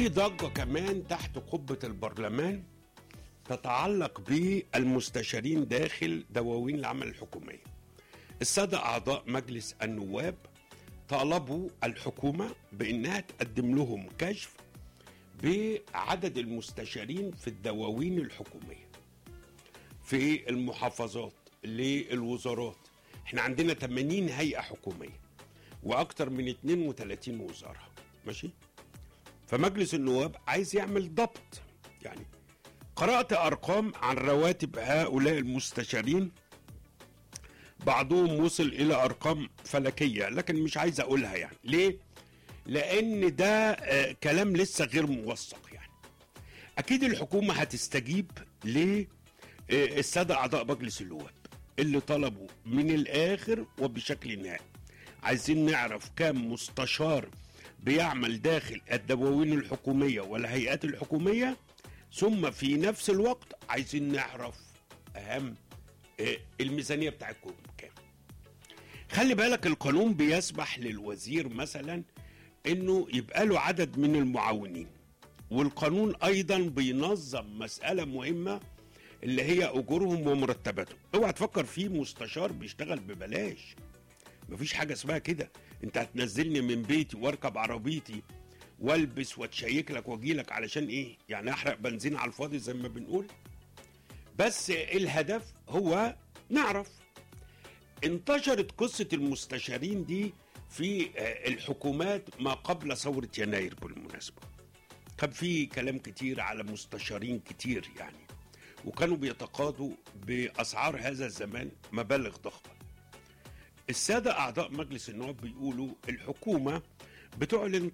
في ضجة كمان تحت قبة البرلمان تتعلق بالمستشارين داخل دواوين العمل الحكومية. السادة أعضاء مجلس النواب طالبوا الحكومة بأنها تقدم لهم كشف بعدد المستشارين في الدواوين الحكومية في المحافظات للوزارات. احنا عندنا 80 هيئة حكومية وأكتر من 32 وزارة، ماشي؟ فمجلس النواب عايز يعمل ضبط. يعني قرأت أرقام عن رواتب هؤلاء المستشارين، بعضهم وصل إلى أرقام فلكية، لكن مش عايز أقولها. يعني ليه؟ لأن ده كلام لسه غير موثق. يعني أكيد الحكومة هتستجيب للسادة أعضاء مجلس النواب اللي طلبوا من الآخر وبشكل نهائي. عايزين نعرف كام مستشار بيعمل داخل الدواوين الحكومية والهيئات الحكومية، ثم في نفس الوقت عايزين نعرف أهم الميزانية بتاعتكم كام. خلي بالك القانون بيسمح للوزير مثلا انه يبقى له عدد من المعاونين، والقانون ايضا بينظم مسألة مهمة اللي هي اجورهم ومرتباتهم. اوعى تفكر في مستشار بيشتغل ببلاش، مفيش حاجة اسمها كده. انت هتنزلني من بيتي واركب عربيتي والبس واتشيك لك واجيلك علشان ايه؟ يعني احرق بنزين على الفاضي زي ما بنقول. بس الهدف هو نعرف. انتشرت قصة المستشارين دي في الحكومات ما قبل ثورة يناير بالمناسبة. كان في كلام كتير على مستشارين كتير يعني، وكانوا بيتقاضوا بأسعار هذا الزمان مبالغ ضخمة. السادة أعضاء مجلس النواب بيقولوا الحكومة بتعلن